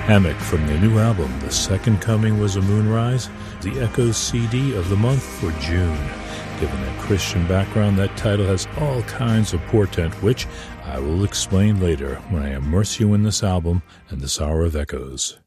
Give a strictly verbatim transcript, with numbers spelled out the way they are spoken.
Hammock from their new album, The Second Coming Was a Moonrise, the Echoes C D of the month for June. Given their Christian background, that title has all kinds of portent, which I will explain later when I immerse you in this album and this hour of echoes.